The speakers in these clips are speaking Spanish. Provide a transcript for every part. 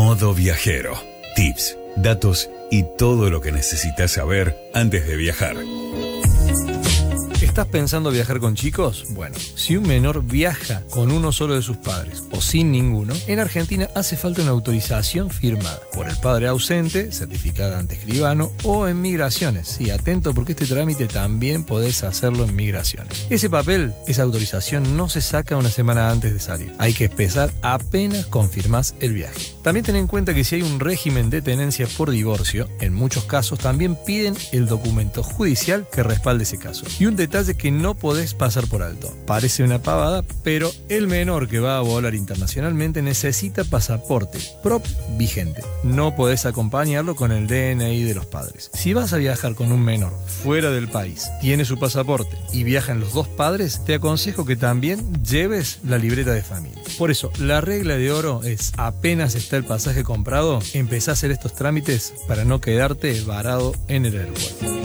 Modo Viajero. Tips, datos y todo lo que necesitas saber antes de viajar. ¿Estás pensando viajar con chicos? Bueno, si un menor viaja con uno solo de sus padres o sin ninguno, en Argentina hace falta una autorización firmada por el padre ausente, certificada ante escribano, o en migraciones. Sí, atento porque este trámite también podés hacerlo en migraciones. Ese papel, esa autorización no se saca una semana antes de salir. Hay que empezar apenas confirmás el viaje. También ten en cuenta que si hay un régimen de tenencia por divorcio, en muchos casos también piden el documento judicial que respalde ese caso. Y un detalle que no podés pasar por alto. Parece una pavada, pero el menor que va a volar internacionalmente necesita pasaporte propio vigente. No podés acompañarlo con el DNI de los padres. Si vas a viajar con un menor fuera del país, tiene su pasaporte y viajan los dos padres, te aconsejo que también lleves la libreta de familia. Por eso, la regla de oro es, apenas está el pasaje comprado, empezá a hacer estos trámites para no quedarte varado en el aeropuerto.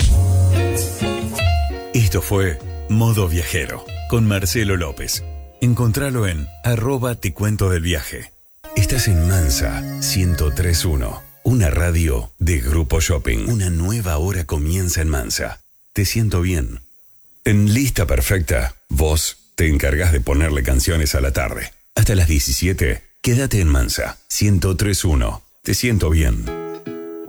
Esto fue Modo Viajero con Marcelo López. Encontralo en @tecuentodelviaje. Estás en Mansa 1031, una radio de Grupo Shopping. Una nueva hora comienza en Mansa. Te siento bien. En Lista Perfecta, vos te encargás de ponerle canciones a la tarde. Hasta las 17, quédate en Mansa 1031. Te siento bien.